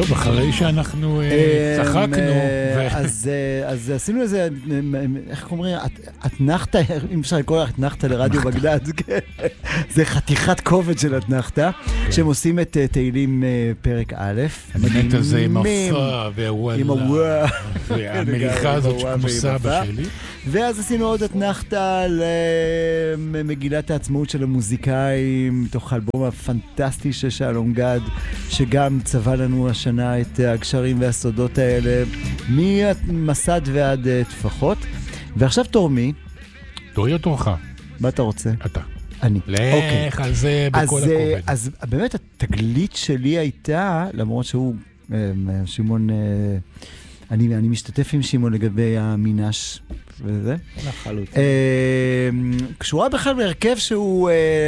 טוב, אחרי שאנחנו צחקנו. אז עשינו איזה, איך אומרים, אתנחתא, אם אפשר לקרוא אתנחתא לרדיו בגדד, זה חתיכת כובד של אתנחתא, שהם עושים את תהילים פרק א', המנט הזה עם הפרע והוואלה, והמריחה הזאת כמו סבא שלי. ואז עשינו עוד אתנחתא למגילת העצמאות של המוזיקאים, מתוך האלבום הפנטסטי של שלום גד, שגם צבע לנו השנה את הגשרים והסודות האלה, ממסד ועד טפחות. ועכשיו תורמי. תורי או תורך? מה אתה רוצה? אתה. אני. לך על זה בכל הכובד. אז באמת התגלית שלי הייתה, למרות שהוא, שמעון, אני משתתף עם שמעון לגבי המינש וזה. לחלוט. קשורה בכלל בהרכב שהוא,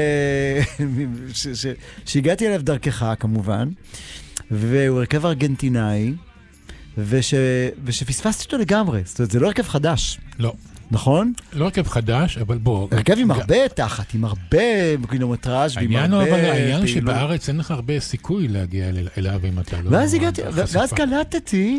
שהגעתי אליו דרכך כמובן, והוא הרכב ארגנטינאי, ושפספסתי אותו לגמרי. זאת אומרת, זה לא הרכב חדש. לא. נכון? לא הרכב חדש, אבל בוא. הרכב עם הרבה תחת, עם הרבה קילומטראז' ועם הרבה פעילות. העניין שבארץ אין לך הרבה סיכוי להגיע אליו אם אתה לא... ואז קלטתי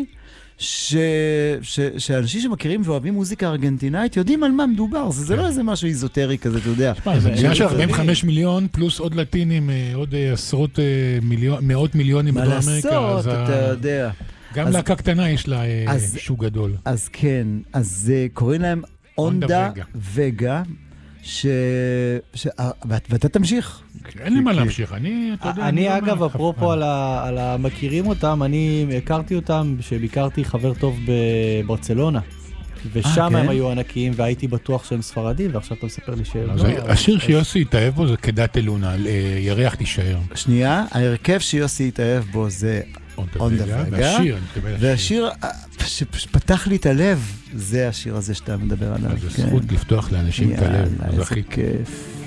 שאנשים שמכירים ואוהבים מוזיקה ארגנטינאית יודעים על מה מדובר. זה לא איזה משהו איזוטרי כזה, אתה יודע. זה מדינה של 45 מיליון פלוס עוד לטינים, עוד עשרות מאות מיליונים בדרום אמריקה. מה לעשות, אתה יודע. גם להקה קטנה יש לה שוק גדול. אז כן, אז קוראים להם אונדה וגה, ואתה תמשיך. אין לי מה להמשיך, אני אגב, אפרופו על המכירים אותם, אני הכרתי אותם שביקרתי חבר טוב בברצלונה, ושם הם היו ענקיים, והייתי בטוח שהם ספרדים, ועכשיו אתה מספר לי שהם... השיר שיוסי התאהב בו זה כדת אלונה, ירח תישאר. שנייה, ההרכב שיוסי התאהב בו זה אונדה וגה, והשיר שפתח לי את הלב, זה השיר הזה שאתה מדבר עליו. זה זכות לפתוח לאנשים את הלב. איזה כיף.